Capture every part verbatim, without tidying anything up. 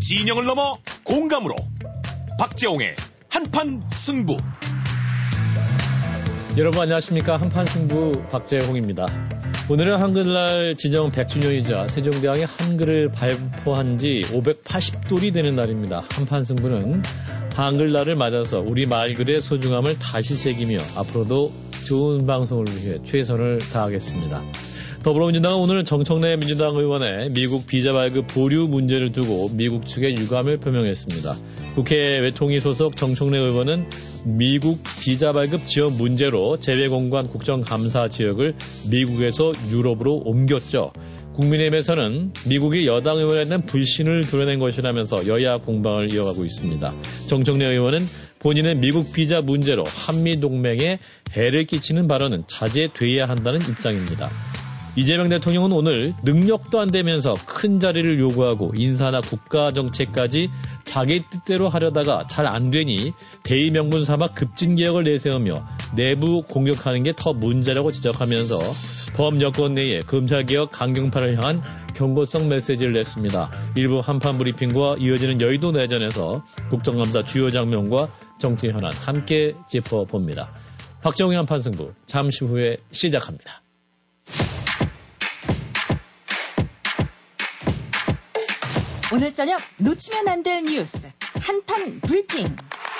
진영을 넘어 공감으로 박재홍의 한판 승부. 여러분 안녕하십니까. 한판 승부 박재홍입니다. 오늘은 한글날 지정 백 주년이자 세종대왕이 한글을 발표한 지 오백팔십 돌이 되는 날입니다. 한판 승부는 한글날을 맞아서 우리 말글의 소중함을 다시 새기며 앞으로도 좋은 방송을 위해 최선을 다하겠습니다. 더불어민주당은 오늘 정청래 민주당 의원의 미국 비자 발급 보류 문제를 두고 미국 측에 유감을 표명했습니다. 국회 외통위 소속 정청래 의원은 미국 비자 발급 지원 문제로 재외공관 국정감사 지역을 미국에서 유럽으로 옮겼죠. 국민의힘에서는 미국이 여당 의원에 대한 불신을 드러낸 것이라면서 여야 공방을 이어가고 있습니다. 정청래 의원은 본인은 미국 비자 문제로 한미동맹에 해를 끼치는 발언은 자제돼야 한다는 입장입니다. 이재명 대통령은 오늘 능력도 안 되면서 큰 자리를 요구하고 인사나 국가정책까지 자기 뜻대로 하려다가 잘 안 되니 대의 명분 삼아 급진개혁을 내세우며 내부 공격하는 게 더 문제라고 지적하면서 범여권 내에 검찰개혁 강경파를 향한 경고성 메시지를 냈습니다. 일부 한판 브리핑과 이어지는 여의도 내전에서 국정감사 주요 장면과 정치 현안 함께 짚어봅니다. 박재홍의 한판 승부 잠시 후에 시작합니다. 오늘 저녁 놓치면 안 될 뉴스 한판 브리핑.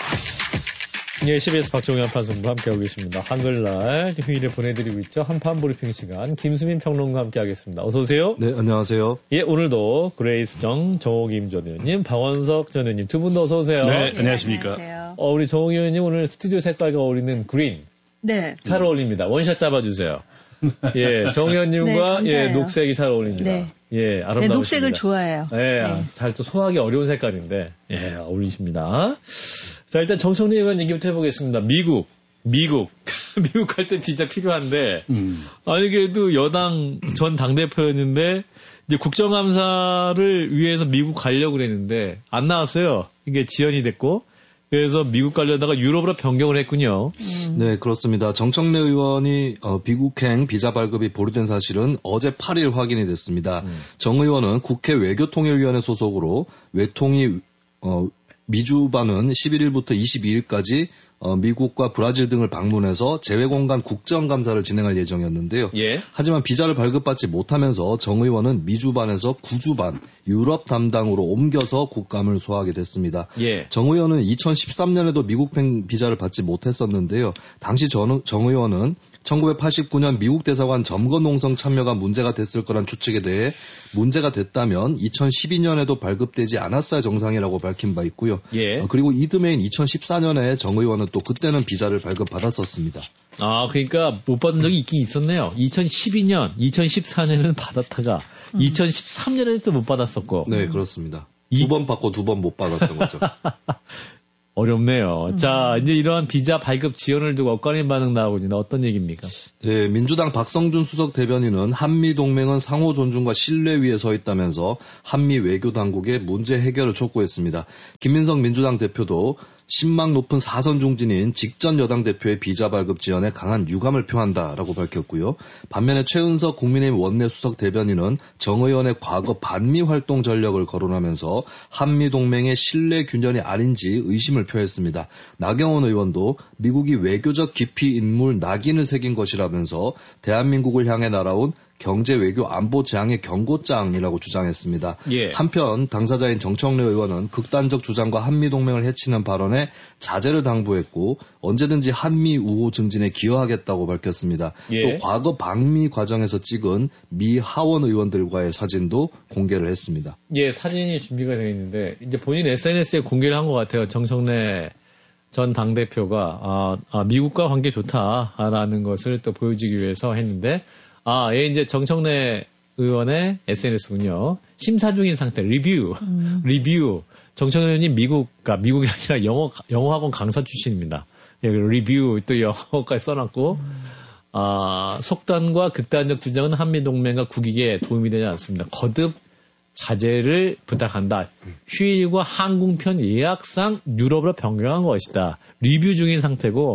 예, 씨비에스 박종현 한판승부 함께하고 계십니다. 한글날 휴일에 보내드리고 있죠. 한판 브리핑 시간 김수민 평론가 함께하겠습니다. 어서 오세요. 네, 안녕하세요. 예, 오늘도 그레이스 정, 정옥임 전 의원님, 박원석 전 의원님 두 분 다 어서 오세요. 네, 안녕하십니까. 안녕하세요. 어, 우리 정옥 의원님 오늘 스튜디오 색깔과 어울리는 그린. 네. 잘 어울립니다. 원샷 잡아주세요. 예, 정 의원님과 네, 예, 녹색이 잘 어울립니다. 네. 예, 아름다우십니다. 네, 녹색을 좋아해요. 예, 네. 잘 또 소화하기 어려운 색깔인데, 예, 어울리십니다. 자, 일단 정청래 의원 얘기부터 해보겠습니다. 미국, 미국. 미국 갈 때 비자 필요한데, 음. 아니, 그래도 여당 전 당대표였는데, 이제 국정감사를 위해서 미국 가려고 그랬는데, 안 나왔어요. 이게 지연이 됐고, 그래서 미국 가려다가 유럽으로 변경을 했군요. 음. 네, 그렇습니다. 정청래 의원이 어, 미국행 비자 발급이 보류된 사실은 어제 팔 일 확인이 됐습니다. 음. 정 의원은 국회 외교통일위원회 소속으로 외통위 어, 미주반은 십일 일부터 이십이 일까지 어, 미국과 브라질 등을 방문해서 재외공간 국정감사를 진행할 예정이었는데요. 예. 하지만 비자를 발급받지 못하면서 정 의원은 미주반에서 구주반 유럽 담당으로 옮겨서 국감을 소화하게 됐습니다. 예. 정 의원은 이천십삼 년에도 미국행 비자를 받지 못했었는데요. 당시 정, 정 의원은 천구백팔십구 년 미국 대사관 점거 농성 참여가 문제가 됐을 거란 추측에 대해 문제가 됐다면 이천십이 년에도 발급되지 않았어야 정상이라고 밝힌 바 있고요. 예. 어, 그리고 이듬해인 이천십사 년에 정 의원은 또 그때는 비자를 발급받았었습니다. 아, 그러니까 못 받은 적이 있긴 있었네요. 이천십이 년, 이천십사 년에는 받았다가 음. 이천십삼 년에는 또 못 받았었고. 네, 그렇습니다. 두 번 받고 두 번 못 받았던 거죠. 어렵네요. 음. 자, 이제 이러한 비자 발급 지원을 두고 엇갈린 반응 나오고 있는데 어떤 얘기입니까? 네, 민주당 박성준 수석 대변인은 한미동맹은 상호 존중과 신뢰 위에 서 있다면서 한미 외교 당국의 문제 해결을 촉구했습니다. 김민석 민주당 대표도 신망 높은 사선 중진인 직전 여당 대표의 비자 발급 지원에 강한 유감을 표한다라고 밝혔고요. 반면에 최은석 국민의힘 원내 수석 대변인은 정 의원의 과거 반미 활동 전력을 거론하면서 한미 동맹의 신뢰 균열이 아닌지 의심을 표했습니다. 나경원 의원도 미국이 외교적 기피 인물 낙인을 새긴 것이라면서 대한민국을 향해 날아온 경제 외교 안보 재앙의 경고장이라고 주장했습니다. 예. 한편 당사자인 정청래 의원은 극단적 주장과 한미 동맹을 해치는 발언에 자제를 당부했고 언제든지 한미 우호 증진에 기여하겠다고 밝혔습니다. 예. 또 과거 방미 과정에서 찍은 미 하원 의원들과의 사진도 공개를 했습니다. 예, 사진이 준비가 되어 있는데 이제 본인 에스엔에스에 공개를 한 것 같아요. 정청래 전 당대표가 아, 아, 미국과 관계 좋다라는 것을 또 보여주기 위해서 했는데 아, 예, 이제 정청래 의원의 에스엔에스군요. 심사 중인 상태, 리뷰, 음. 리뷰. 정청래 의원님 미국, 그러니까 미국이 아니라 영어, 영어학원 강사 출신입니다. 예, 리뷰 또 영어까지 써놨고, 음. 아, 속단과 극단적 주장은 한미동맹과 국익에 도움이 되지 않습니다. 거듭 자제를 부탁한다. 휴일과 항공편 예약상 유럽으로 변경한 것이다. 리뷰 중인 상태고,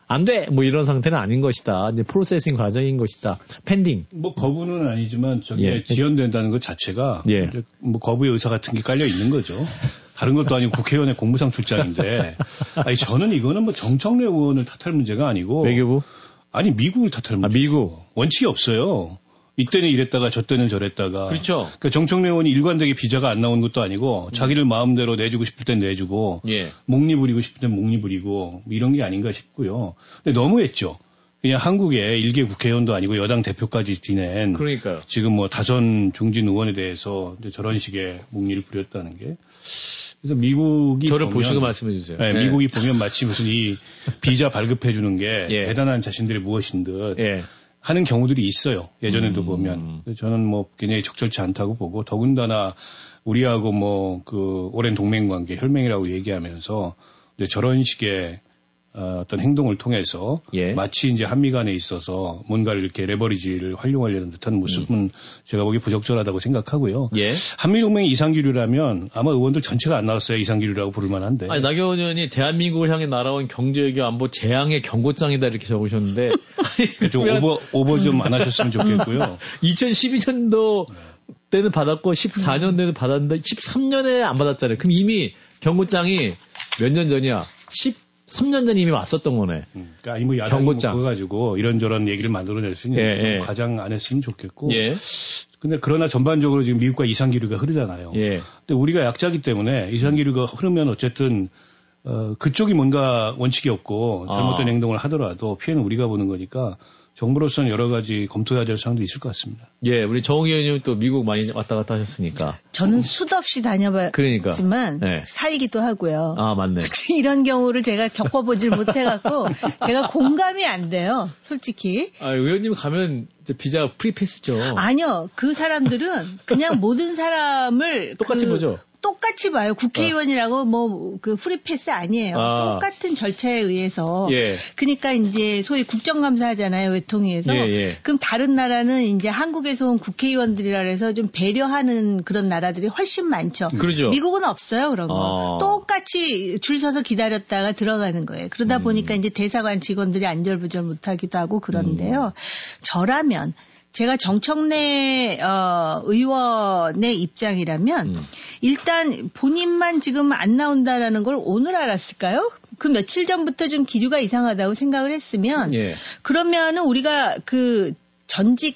안 돼! 뭐 이런 상태는 아닌 것이다. 이제 프로세싱 과정인 것이다. 펜딩. 뭐 거부는 아니지만 저게 예. 지연된다는 것 자체가 예. 이제 뭐 거부의 의사 같은 게 깔려 있는 거죠. 다른 것도 아니고 국회의원의 공무상 출장인데 아니 저는 이거는 뭐 정청래 의원을 탓할 문제가 아니고 외교부? 아니 미국을 탓할 문제. 아, 미국. 원칙이 없어요. 이때는 이랬다가 저때는 저랬다가. 그렇죠. 그러니까 정청래 의원이 일관되게 비자가 안 나오는 것도 아니고 음. 자기를 마음대로 내주고 싶을 땐 내주고 예. 목리 부리고 싶을 땐 목리 부리고 이런 게 아닌가 싶고요. 근데 너무했죠. 그냥 한국의 일개 국회의원도 아니고 여당 대표까지 지낸 그러니까요. 지금 뭐 다선 중진 의원에 대해서 이제 저런 식의 목리를 부렸다는 게 그래서 미국이 저를 보면, 보시고 말씀해 주세요. 네, 네. 미국이 보면 마치 무슨 이 비자 발급해 주는 게 예. 대단한 자신들의 무엇인 듯 예. 하는 경우들이 있어요. 예전에도 음. 보면 저는 뭐 굉장히 적절치 않다고 보고 더군다나 우리하고 뭐 그 오랜 동맹 관계 혈맹이라고 얘기하면서 이제 저런 식의 어, 어떤 행동을 통해서 예. 마치 이제 한미 간에 있어서 뭔가를 이렇게 레버리지를 활용하려는 듯한 모습은 음. 제가 보기에 부적절하다고 생각하고요. 예. 한미 동맹이 이상기류라면 아마 의원들 전체가 안 나왔어야 이상기류라고 부를 만한데. 아니, 나경원 의원이 대한민국을 향해 날아온 경제외교 안보 재앙의 경고장이다 이렇게 적으셨는데. 아니, 좀 오버, 오버 좀 안 하셨으면 좋겠고요. 이천십이 년도 때는 받았고 십사 년 때는 받았는데 십삼 년에 안 받았잖아요. 그럼 이미 경고장이 몇 년 전이야? 십삼 년 전에 이미 왔었던 거네. 음, 그러니까 뭐 야당이 경고장. 뭐 가지고 이런저런 얘기를 만들어낼 수 있는 예, 예. 과장 안 했으면 좋겠고. 예. 근데 그러나 전반적으로 지금 미국과 이상기류가 흐르잖아요. 예. 근데 우리가 약자기 때문에 이상기류가 흐르면 어쨌든 어, 그쪽이 뭔가 원칙이 없고 잘못된 아. 행동을 하더라도 피해는 우리가 보는 거니까 정부로서는 여러 가지 검토해야 될 사항도 있을 것 같습니다. 예, 우리 정홍희 의원님 또 미국 많이 왔다 갔다 하셨으니까. 저는 수도 없이 다녀봤지만 그러니까. 네. 살기도 하고요. 아, 맞네. 이런 경우를 제가 겪어보질 못해갖고 제가 공감이 안 돼요. 솔직히. 아, 의원님 가면 이제 비자 프리패스죠. 아니요. 그 사람들은 그냥 모든 사람을 똑같이 그 보죠. 똑같이 봐요. 국회의원이라고 뭐 그 프리패스 아니에요. 아. 똑같은 절차에 의해서. 예. 그러니까 이제 소위 국정감사 하잖아요. 외통위에서. 예, 예. 그럼 다른 나라는 이제 한국에서 온 국회의원들이라 해서 좀 배려하는 그런 나라들이 훨씬 많죠. 그러죠. 미국은 없어요. 그런 거. 아. 똑같이 줄 서서 기다렸다가 들어가는 거예요. 그러다 음. 보니까 이제 대사관 직원들이 안절부절 못하기도 하고 그런데요. 음. 저라면 제가 정청래 어, 의원의 입장이라면 음. 일단 본인만 지금 안 나온다라는 걸 오늘 알았을까요? 그 며칠 전부터 좀 기류가 이상하다고 생각을 했으면 예. 그러면은 우리가 그 전직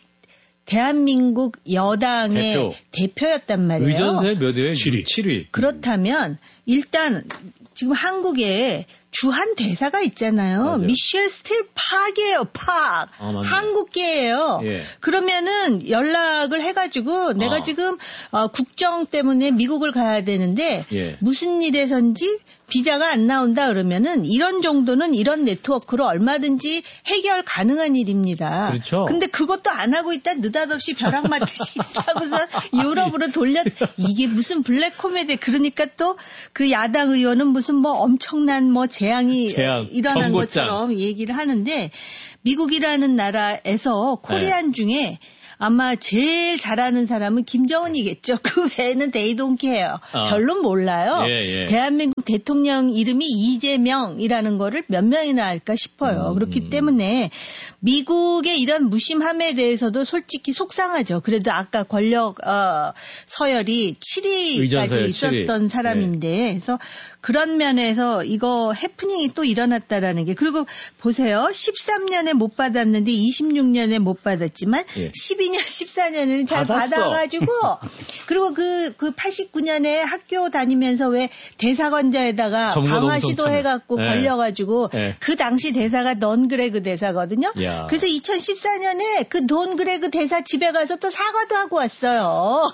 대한민국 여당의 대표. 대표였단 말이에요. 의전서에 몇 위예요? 칠 위. 칠 위. 그렇다면 일단 지금 한국에 주한 대사가 있잖아요. 맞아요. 미셸 스틸 팍이에요, 팍. 아, 맞네. 한국계예요. 예. 그러면은 연락을 해가지고 내가 아. 지금 어, 국정 때문에 미국을 가야 되는데 예. 무슨 일에선지 비자가 안 나온다 그러면은 이런 정도는 이런 네트워크로 얼마든지 해결 가능한 일입니다. 그렇죠. 근데 그것도 안 하고 있다 느닷없이 벼락 맞듯이 하고서 유럽으로 돌려 이게 무슨 블랙 코미디 그러니까 또 그 야당 의원은 무슨 뭐 엄청난 뭐 재앙이 재앙, 일어난 경고장. 것처럼 얘기를 하는데 미국이라는 나라에서 코리안 네. 중에 아마 제일 잘하는 사람은 김정은이겠죠. 그 외에는 they don't care. 아. 별로 몰라요. 예, 예. 대한민국 대통령 이름이 이재명이라는 거를 몇 명이나 알까 싶어요. 음. 그렇기 때문에 미국의 이런 무심함에 대해서도 솔직히 속상하죠. 그래도 아까 권력 어, 서열이 칠 위까지 의전서열 칠 위. 있었던 사람인데 그래서 그런 면에서 이거 해프닝이 또 일어났다라는 게 그리고 보세요. 십삼 년에 못 받았는데 이십육 년에 못 받았지만 예. 십이 년, 십사 년에는 잘 받았어. 받아가지고 그리고 그, 그 팔십구 년에 학교 다니면서 왜 대사관자에다가 점거 방화 농성 시도해갖고 참여. 예. 걸려가지고 예. 그 당시 대사가 넌 그레그 대사거든요. 야. 그래서 이천십사 년에 그 넌 그레그 대사 집에 가서 또 사과도 하고 왔어요.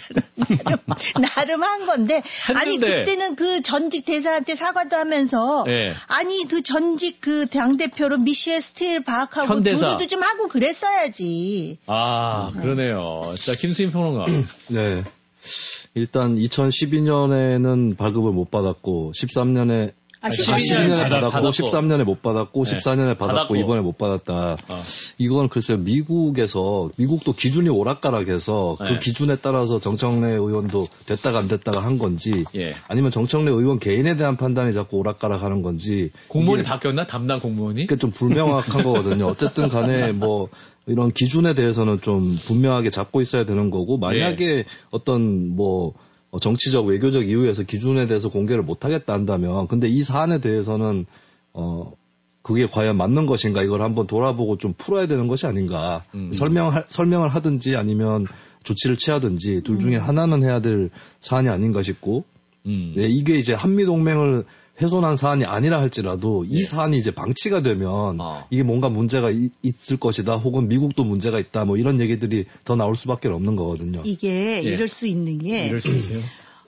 나름, 나름 한 건데 아니 했는데. 그때는 그 전직 대사한테 사과도 하면서 예. 아니 그 전직 그 당대표로 미셸 스틸 박하고 현대사. 교류도 좀 하고 그랬어야지. 아, 그러네요. 자, 김수인 평론가. 네. 일단 이천십이 년에는 발급을 못 받았고 십삼 년에 아, 십이 십이 년에 받았- 받았고, 받았고. 십삼 년에 못 받았고, 네. 십사 년에 받았고, 받았고. 이번에 못 받았다. 어. 이건 글쎄요, 미국에서, 미국도 기준이 오락가락해서 네. 그 기준에 따라서 정청래 의원도 됐다가 안 됐다가 한 건지, 예. 아니면 정청래 의원 개인에 대한 판단이 자꾸 오락가락 하는 건지. 공무원이 이게 바뀌었나? 담당 공무원이? 그게 좀 불명확한 거거든요. 어쨌든 간에 뭐, 이런 기준에 대해서는 좀 분명하게 잡고 있어야 되는 거고, 만약에 어떤 뭐, 어, 정치적, 외교적 이유에서 기준에 대해서 공개를 못 하겠다 한다면, 근데 이 사안에 대해서는, 어, 그게 과연 맞는 것인가, 이걸 한번 돌아보고 좀 풀어야 되는 것이 아닌가. 음. 설명, 설명을 하든지 아니면 조치를 취하든지 둘 중에 하나는 해야 될 사안이 아닌가 싶고, 음. 네, 이게 이제 한미동맹을 훼손한 사안이 아니라 할지라도 이 예. 사안이 이제 방치가 되면 어. 이게 뭔가 문제가 이- 있을 것이다 혹은 미국도 문제가 있다 뭐 이런 얘기들이 더 나올 수밖에 없는 거거든요. 이게 예. 이럴 수 있는 게 이럴 수 있어요.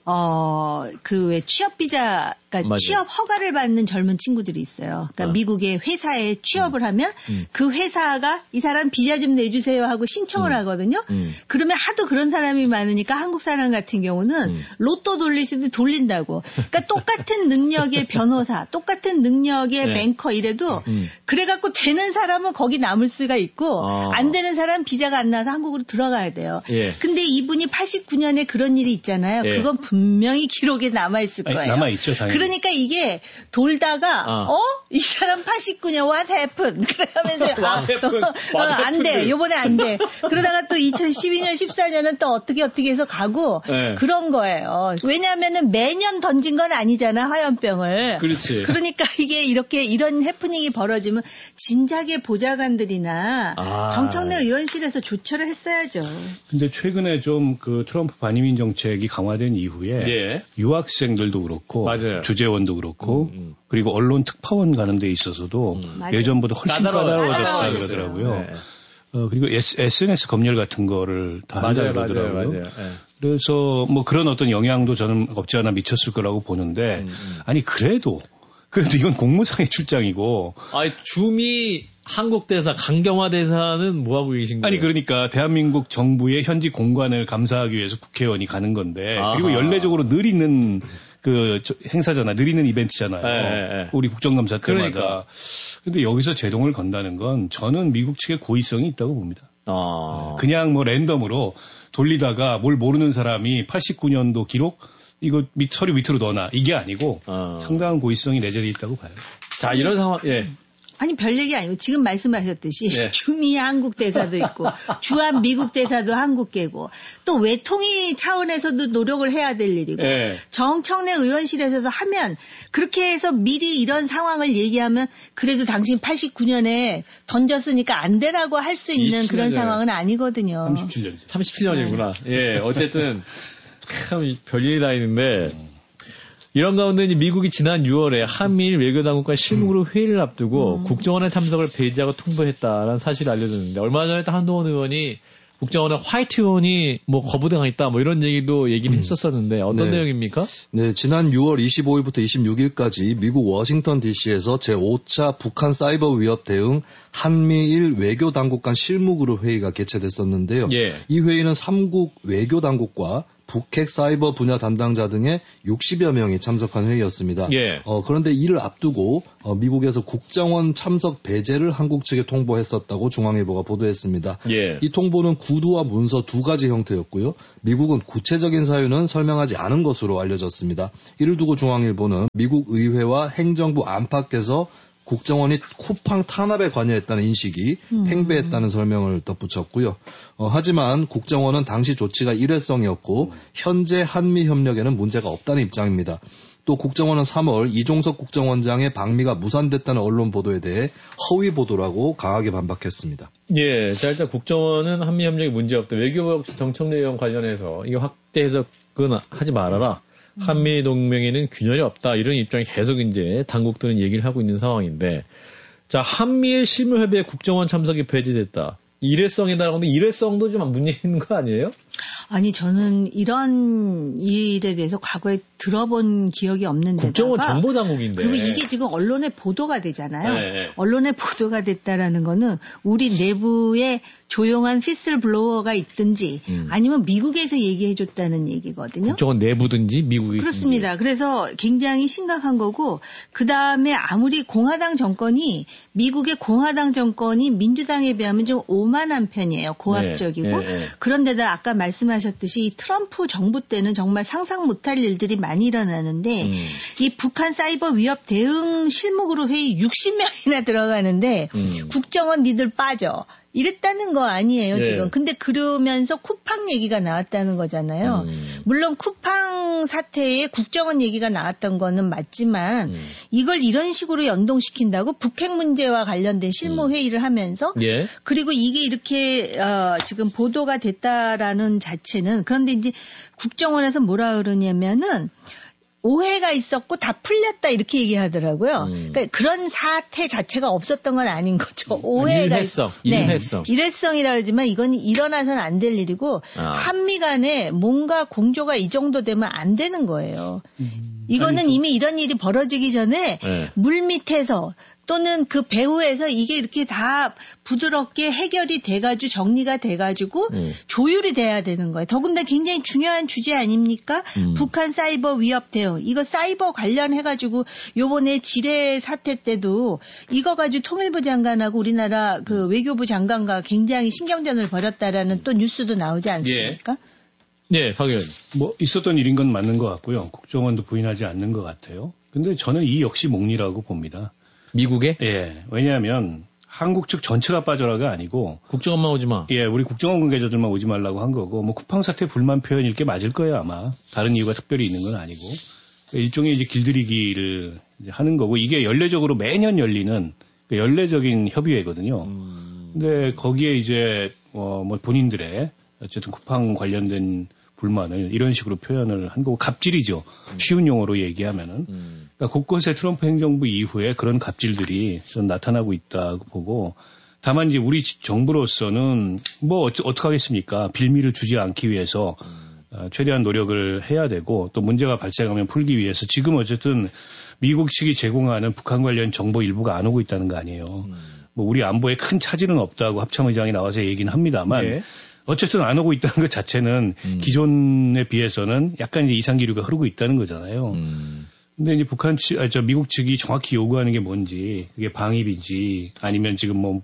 어, 그 왜 취업 비자, 그러니까 맞아요. 취업 허가를 받는 젊은 친구들이 있어요. 그러니까 어. 미국의 회사에 취업을 하면 음. 그 회사가 이 사람 비자 좀 내주세요 하고 신청을 음. 하거든요. 음. 그러면 하도 그런 사람이 많으니까 한국 사람 같은 경우는 음. 로또 돌리시듯 돌린다고. 그러니까 똑같은 능력의 변호사, 똑같은 능력의 네. 뱅커 이래도 음. 그래갖고 되는 사람은 거기 남을 수가 있고 어. 안 되는 사람 비자가 안 나서 한국으로 들어가야 돼요. 예. 근데 이분이 팔십구 년에 그런 일이 있잖아요. 예. 그건 분명히 기록에 남아있을 아니, 거예요. 남아있죠, 당연히. 그러니까 이게 돌다가, 어. 어? 이 사람 팔십구 년, what happened? 그러면서, What happened? 어, What 안 돼. happened? 요번에 안 돼. 그러다가 또 이천십이 년, 십사 년은 또 어떻게 어떻게 해서 가고, 네. 그런 거예요. 왜냐하면은 매년 던진 건 아니잖아, 화염병을. 그렇지. 그러니까 이게 이렇게 이런 해프닝이 벌어지면 진작에 보좌관들이나 아. 정청래 의원실에서 조처를 했어야죠. 근데 최근에 좀 그 트럼프 반이민 정책이 강화된 이후에 예. 유학생들도 그렇고 맞아요. 주재원도 그렇고 음, 음. 그리고 언론 특파원 가는 데 있어서도 음. 맞아요. 예전보다 훨씬 까다로워요. 까다로워졌다 까다로워졌어요. 그러더라고요. 네. 어, 그리고 에스엔에스 검열 같은 거를 다 한다 맞아요, 맞아요, 그러더라고요. 맞아요. 예. 그래서 뭐 그런 어떤 영향도 저는 없지 않아 미쳤을 거라고 보는데 음, 음. 아니 그래도 그래도 이건 공무상의 출장이고 아니, 주미 한국 대사, 강경화 대사는 뭐 하고 계신 거예요? 아니 그러니까 대한민국 정부의 현지 공관을 감사하기 위해서 국회의원이 가는 건데 아하. 그리고 연례적으로 늘 있는 그 저- 행사잖아, 늘 있는 이벤트잖아요. 예, 예, 예. 우리 국정감사 때마다. 그러니까. 근데 여기서 제동을 건다는 건 저는 미국 측의 고의성이 있다고 봅니다. 아. 그냥 뭐 랜덤으로 돌리다가 뭘 모르는 사람이 팔십구 년도 기록 이거 밑, 서류 밑으로 넣어놔 이게 아니고 아. 상당한 고의성이 내재돼 있다고 봐요. 자, 이런 상황, 예. 아니 별 얘기 아니고 지금 말씀하셨듯이 네. 주미 한국 대사도 있고 주한 미국 대사도 한국계고 또 외통위 차원에서도 노력을 해야 될 일이고 예. 정청래 의원실에서도 하면 그렇게 해서 미리 이런 상황을 얘기하면 그래도 당신 팔십구 년에 던졌으니까 안 되라고 할 수 있는 이십칠 그런 년이잖아요. 상황은 아니거든요. 삼십칠 년이죠. 삼십칠 년이구나. 예, 어쨌든 참 별일이 다 있는데 이런 가운데 이제 미국이 지난 유월에 한미일 외교당국과 실무로 회의를 앞두고 국정원의 참석을 배제하고 통보했다라는 사실을 알려졌는데 얼마 전에 또 한동훈 의원이 국정원에 화이트 의원이 뭐 거부당했다 뭐 이런 얘기도 얘기를 했었었는데 어떤 네. 내용입니까? 네, 지난 유월 이십오일부터 이십육일까지 미국 워싱턴 디씨에서 제오 차 북한 사이버 위협 대응 한미일 외교 당국 간 실무그룹 회의가 개최됐었는데요. 예. 이 회의는 삼국 외교 당국과 북핵 사이버 분야 담당자 등의 육십여 명이 참석한 회의였습니다. 예. 어, 그런데 이를 앞두고 어, 미국에서 국정원 참석 배제를 한국 측에 통보했었다고 중앙일보가 보도했습니다. 예. 이 통보는 구두와 문서 두 가지 형태였고요. 미국은 구체적인 사유는 설명하지 않은 것으로 알려졌습니다. 이를 두고 중앙일보는 미국 의회와 행정부 안팎에서 국정원이 쿠팡 탄압에 관여했다는 인식이 음. 팽배했다는 설명을 덧붙였고요. 어, 하지만 국정원은 당시 조치가 일회성이었고 현재 한미 협력에는 문제가 없다는 입장입니다. 또 국정원은 삼월 이종석 국정원장의 방미가 무산됐다는 언론 보도에 대해 허위 보도라고 강하게 반박했습니다. 예, 자 일단 국정원은 한미 협력에 문제 없다. 외교부 정청래 의원 관련해서 이거 확대 해석은 하지 말아라. 한미 동맹에는 균열이 없다. 이런 입장이 계속 이제 당국들은 얘기를 하고 있는 상황인데, 자 한미일 실무협의회 국정원 참석이 배제됐다. 일회성이다. 근데 일회성도 좀 문제 있는 거 아니에요? 아니 저는 이런 일에 대해서 과거에 들어본 기억이 없는데다가 국정원 정보당국인데 그리고 이게 지금 언론에 보도가 되잖아요. 네. 언론에 보도가 됐다라는 거는 우리 내부에 조용한 피슬블로어가 있든지 음. 아니면 미국에서 얘기해 줬다는 얘기거든요. 국정원 내부든지 미국이 그렇습니다. 그래서 굉장히 심각한 거고 그다음에 아무리 공화당 정권이 미국의 공화당 정권이 민주당에 비하면 좀 오만한 편이에요. 고압적이고. 네, 네, 네. 그런데다 아까 말씀하셨듯이 이 트럼프 정부 때는 정말 상상 못할 일들이 많이 일어나는데 음. 이 북한 사이버 위협 대응 실무그룹 회의 육십 명이나 들어가는데 음. 국정원 니들 빠져. 이랬다는 거 아니에요, 네. 지금. 근데 그러면서 쿠팡 얘기가 나왔다는 거잖아요. 음. 물론 쿠팡 사태에 국정원 얘기가 나왔던 거는 맞지만 음. 이걸 이런 식으로 연동시킨다고 북핵 문제와 관련된 실무 회의를 하면서 예. 그리고 이게 이렇게 어, 지금 보도가 됐다라는 자체는 그런데 이제 국정원에서 뭐라 그러냐면은 오해가 있었고 다 풀렸다 이렇게 얘기하더라고요. 음. 그러니까 그런 사태 자체가 없었던 건 아닌 거죠. 오해가 일회성, 있... 네. 일회성. 일회성이라 그러지만 이건 일어나서는 안 될 일이고 아. 한미 간에 뭔가 공조가 이 정도 되면 안 되는 거예요. 음. 이거는 아니, 이미 이런 일이 벌어지기 전에 네. 물 밑에서 또는 그 배후에서 이게 이렇게 다 부드럽게 해결이 돼가지고 정리가 돼가지고 음. 조율이 돼야 되는 거예요. 더군다나 굉장히 중요한 주제 아닙니까? 음. 북한 사이버 위협 대응. 이거 사이버 관련해가지고 요번에 지뢰 사태 때도 이거 가지고 통일부 장관하고 우리나라 그 외교부 장관과 굉장히 신경전을 벌였다라는 또 뉴스도 나오지 않습니까? 네, 박 의원. 뭐 있었던 일인 건 맞는 것 같고요. 국정원도 부인하지 않는 것 같아요. 근데 저는 이 역시 몽리라고 봅니다. 미국에? 예. 왜냐하면 한국 측 전체가 빠져라가 아니고 국정원만 오지 마. 예, 우리 국정원 관계자들만 오지 말라고 한 거고 뭐 쿠팡 사태 불만 표현일 게 맞을 거예요, 아마. 다른 이유가 특별히 있는 건 아니고. 일종의 이제 길들이기를 이제 하는 거고 이게 연례적으로 매년 열리는 연례적인 협의회거든요. 음. 근데 거기에 이제 어, 뭐 본인들의 어쨌든 쿠팡 관련된 불만을 이런 식으로 표현을 한 거고 갑질이죠. 음. 쉬운 용어로 얘기하면은. 음. 그러니까 곳곳에 트럼프 행정부 이후에 그런 갑질들이 좀 나타나고 있다고 보고 다만 이제 우리 정부로서는 뭐 어쩌, 어떻게 하겠습니까? 빌미를 주지 않기 위해서 음. 어, 최대한 노력을 해야 되고 또 문제가 발생하면 풀기 위해서 지금 어쨌든 미국 측이 제공하는 북한 관련 정보 일부가 안 오고 있다는 거 아니에요. 음. 뭐 우리 안보에 큰 차질은 없다고 합참의장이 나와서 얘기는 합니다만 네. 어쨌든 안 오고 있다는 것 자체는 음. 기존에 비해서는 약간 이제 이상기류가 흐르고 있다는 거잖아요. 음. 근데 이제 북한 측, 아, 저 미국 측이 정확히 요구하는 게 뭔지, 그게 방위비인지, 아니면 지금 뭐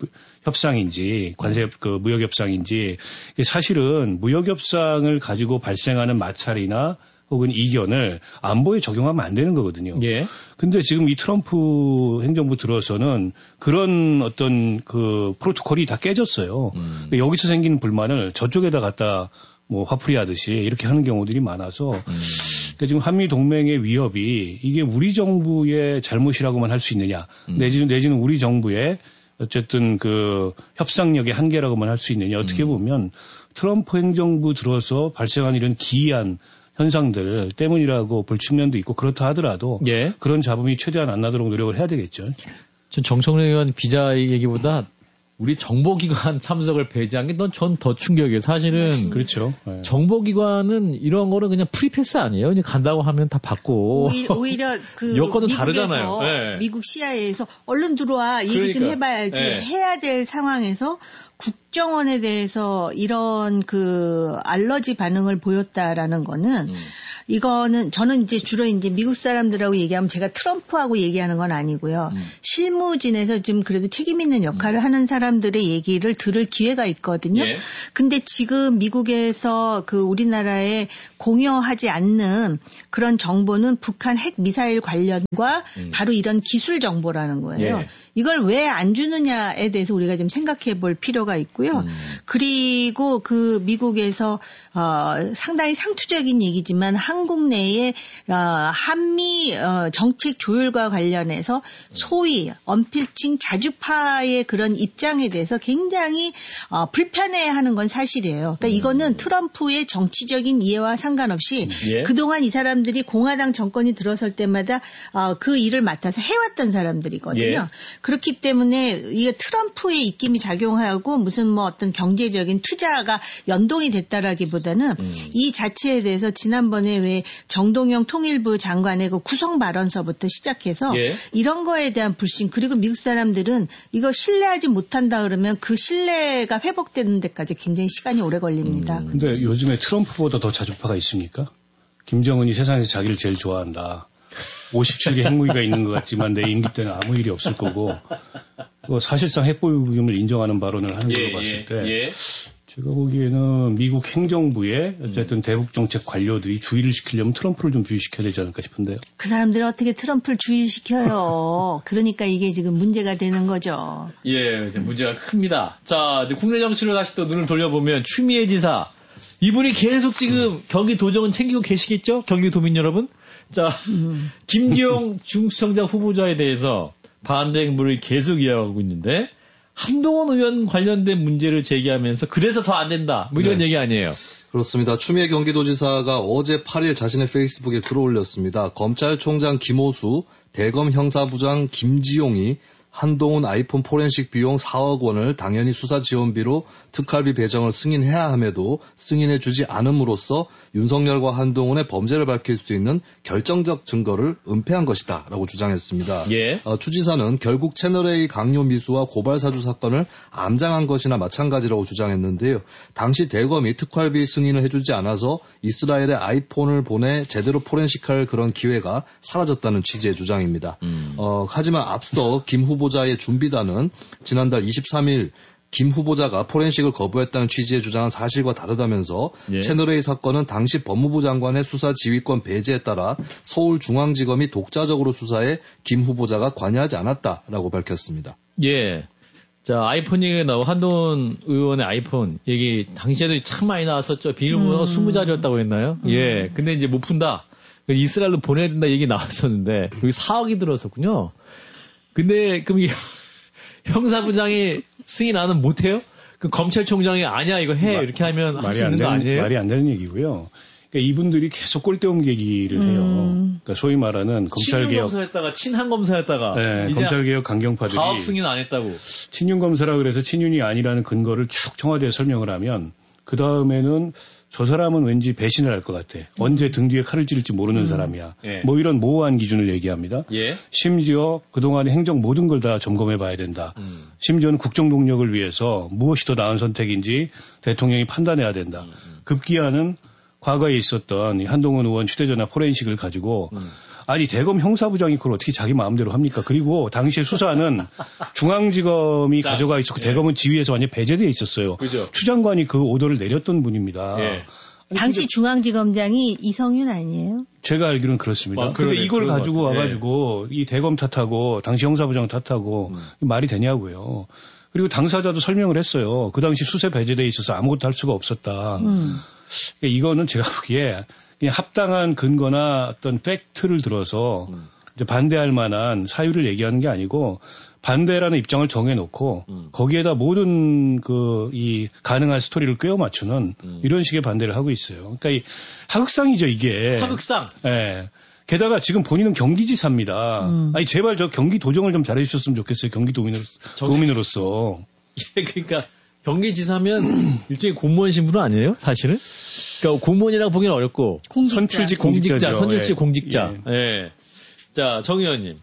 협상인지, 관세, 그 무역협상인지, 사실은 무역협상을 가지고 발생하는 마찰이나 혹은 이견을 안보에 적용하면 안 되는 거거든요. 예. 근데 지금 이 트럼프 행정부 들어서는 그런 어떤 그 프로토콜이 다 깨졌어요. 음. 여기서 생기는 불만을 저쪽에다 갖다 뭐 화풀이 하듯이 이렇게 하는 경우들이 많아서 음. 그러니까 지금 한미 동맹의 위협이 이게 우리 정부의 잘못이라고만 할 수 있느냐 음. 내지는 내지는 우리 정부의 어쨌든 그 협상력의 한계라고만 할 수 있느냐 어떻게 음. 보면 트럼프 행정부 들어서 발생한 이런 기이한 현상들 때문이라고 볼 측면도 있고 그렇다 하더라도 예. 그런 잡음이 최대한 안 나도록 노력을 해야 되겠죠. 전 정청래 의원 기자 얘기보다 우리 정보기관 참석을 배제한 게 넌 전 더 충격이에요. 사실은 맞습니다. 그렇죠. 네. 정보기관은 이런 거는 그냥 프리패스 아니에요. 그냥 간다고 하면 다 받고 오히려, 오히려 그 여건은 미국에서, 다르잖아요. 네. 미국 씨아이에이에서 얼른 들어와 얘기 그러니까. 좀 해봐야지 네. 해야 될 상황에서 국정원에 대해서 이런 그 알러지 반응을 보였다라는 거는 음. 이거는 저는 이제 주로 이제 미국 사람들하고 얘기하면 제가 트럼프하고 얘기하는 건 아니고요. 음. 실무진에서 지금 그래도 책임 있는 역할을 음. 하는 사람들의 얘기를 들을 기회가 있거든요. 예. 근데 지금 미국에서 그 우리나라에 공여하지 않는 그런 정보는 북한 핵 미사일 관련과 음. 바로 이런 기술 정보라는 거예요. 예. 이걸 왜 안 주느냐에 대해서 우리가 좀 생각해 볼 필요가 있고요. 음. 그리고 그 미국에서 어, 상당히 상투적인 얘기지만 한 한국 내에 어, 한미 어, 정책 조율과 관련해서 소위 언필칭 자주파의 그런 입장에 대해서 굉장히 어, 불편해하는 건 사실이에요. 그러니까 이거는 트럼프의 정치적인 이해와 상관없이 예. 그동안 이 사람들이 공화당 정권이 들어설 때마다 어, 그 일을 맡아서 해왔던 사람들이거든요. 예. 그렇기 때문에 이게 트럼프의 입김이 작용하고 무슨 뭐 어떤 경제적인 투자가 연동이 됐다라기보다는 음. 이 자체에 대해서 지난번에 왜 정동영 통일부 장관의 그 구성 발언서부터 시작해서 예. 이런 거에 대한 불신 그리고 미국 사람들은 이거 신뢰하지 못한다 그러면 그 신뢰가 회복되는 데까지 굉장히 시간이 오래 걸립니다. 음. 근데 요즘에 트럼프보다 더 자주파가 있습니까? 김정은이 세상에서 자기를 제일 좋아한다. 오십칠 개 핵무기가 있는 것 같지만 내 임기 때는 아무 일이 없을 거고 사실상 핵보유국임을 인정하는 발언을 하는 걸로 예, 봤을 예, 때 예. 제가 보기에는 미국 행정부의 어쨌든 대북 정책 관료들이 주의를 시키려면 트럼프를 좀 주의시켜야 되지 않을까 싶은데요. 그 사람들은 어떻게 트럼프를 주의시켜요. 그러니까 이게 지금 문제가 되는 거죠. 예, 이제 문제가 큽니다. 자, 이제 국내 정치로 다시 또 눈을 돌려보면 추미애 지사. 이분이 계속 지금 경기도정은 챙기고 계시겠죠? 경기도민 여러분? 자, 음. 김기용 중수청장 후보자에 대해서 반대 행보를 계속 이어가고 있는데 한동훈 의원 관련된 문제를 제기하면서 그래서 더 안 된다. 뭐 이런 네. 얘기 아니에요. 그렇습니다. 추미애 경기도지사가 어제 팔 일 자신의 페이스북에 글을 올렸습니다. 검찰총장 김호수, 대검 형사부장 김지용이 한동훈 아이폰 포렌식 비용 사억 원을 당연히 수사 지원비로 특활비 배정을 승인해야 함에도 승인해주지 않음으로써 윤석열과 한동훈의 범죄를 밝힐 수 있는 결정적 증거를 은폐한 것이다 라고 주장했습니다. 예. 어, 추 지사는 결국 채널A 강요 미수와 고발 사주 사건을 암장한 것이나 마찬가지라고 주장했는데요. 당시 대검이 특활비 승인을 해주지 않아서 이스라엘에 아이폰을 보내 제대로 포렌식할 그런 기회가 사라졌다는 취지의 주장입니다. 음. 어, 하지만 앞서 김 후보자의 준비단은 지난달 이십삼 일 김 후보자가 포렌식을 거부했다는 취지의 주장은 사실과 다르다면서 예. 채널A 사건은 당시 법무부 장관의 수사 지휘권 배제에 따라 서울중앙지검이 독자적으로 수사해 김 후보자가 관여하지 않았다라고 밝혔습니다. 예. 자, 아이폰 얘기가 나오고 한동훈 의원의 아이폰 얘기 당시에도 참 많이 나왔었죠. 비밀번호가 음. 스무 자리였다고 했나요? 음. 예. 근데 이제 못 푼다. 이스라엘로 보내야 된다 얘기 나왔었는데 여기 사억이 들었었군요. 근데 그럼 이게 형사부장이 승인하는 못해요? 그 검찰총장이 아니야 이거 해 마, 이렇게 하면 할 수 말이 안 있는 거 되는, 아니에요? 말이 안 되는 얘기고요. 그러니까 이분들이 계속 꼴대옮기기를 해요. 음. 그러니까 소위 말하는 검찰개혁. 친윤검사였다가 친한검사였다가 네, 이제 검찰개혁 강경파들이 사억 승인 안 했다고. 친윤검사라 그래서 친윤이 아니라는 근거를 쭉 청와대에 설명을 하면 그 다음에는 저 사람은 왠지 배신을 할 것 같아. 언제 등 뒤에 칼을 찌를지 모르는 음. 사람이야. 예. 뭐 이런 모호한 기준을 얘기합니다. 예. 심지어 그동안의 행정 모든 걸 다 점검해 봐야 된다. 음. 심지어는 국정 동력을 위해서 무엇이 더 나은 선택인지 대통령이 판단해야 된다. 음, 음. 급기야는 과거에 있었던 이 한동훈 의원 휴대전화 포렌식을 가지고 음. 아니 대검 형사부장이 그걸 어떻게 자기 마음대로 합니까? 그리고 당시에 수사는 중앙지검이 자, 가져가 있었고 예. 대검은 지휘에서 완전히 배제되어 있었어요. 그죠. 추 장관이 그 오더를 내렸던 분입니다. 예. 아니, 당시 근데 중앙지검장이 이성윤 아니에요? 제가 알기로는 그렇습니다. 아, 그런데 그러네, 이걸 그런 가지고 것 같아요. 와가지고 이 대검 탓하고 당시 형사부장 탓하고 음. 말이 되냐고요. 그리고 당사자도 설명을 했어요. 그 당시 수세 배제돼 있어서 아무것도 할 수가 없었다. 음. 그러니까 이거는 제가 보기에 그냥 합당한 근거나 어떤 팩트를 들어서 음. 이제 반대할 만한 사유를 얘기하는 게 아니고 반대라는 입장을 정해놓고 음. 거기에다 모든 그 이 가능한 스토리를 꿰어 맞추는 음. 이런 식의 반대를 하고 있어요. 그러니까 이 하극상이죠 이게. 하극상. 예. 게다가 지금 본인은 경기지사입니다. 음. 아니 제발 저 경기 도정을 좀 잘해주셨으면 좋겠어요. 경기도민으로서. 정- 도민으로서. 예, 그러니까 경기지사면 일종의 공무원 신분 아니에요? 사실은? 그러니까 공무원이라고 보기는 어렵고 공직자. 선출직 공직자, 공직자죠. 선출직 예. 공직자. 예. 예. 자, 정 의원님.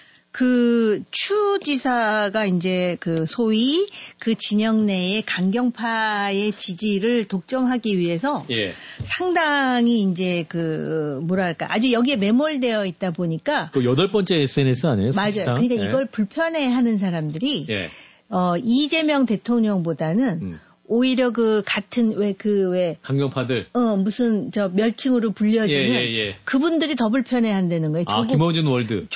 그 추 지사가 이제 그 소위 그 진영 내의 강경파의 지지를 독점하기 위해서 예. 상당히 이제 그 뭐랄까 아주 여기에 매몰되어 있다 보니까 그 여덟 번째 에스엔에스 아니에요? 맞아요. 사실상? 그러니까 예. 이걸 불편해하는 사람들이 예. 어, 이재명 대통령보다는 음. 오히려 그 같은 왜 그 왜 강경파들. 어, 무슨 저 멸칭으로 불려지는 예, 예, 예. 그분들이 더 불편해한다는 거예요. 아, 조국, 김어준 월드.